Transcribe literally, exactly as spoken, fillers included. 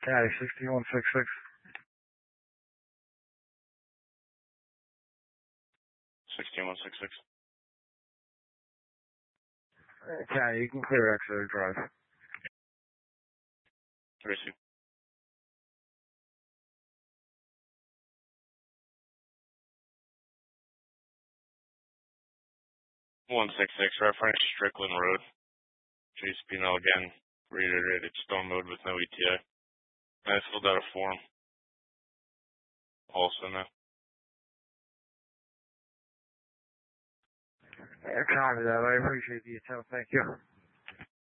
County sixty-one sixty-six. sixty-one sixty-six. County, you can clear Exeter Drive. Receive. one sixty-six, reference Strickland Road. J C P N L again, reiterated storm mode with no E T A. I filled out a form. Also now. Yeah, copy that. I appreciate the attempt. Thank you.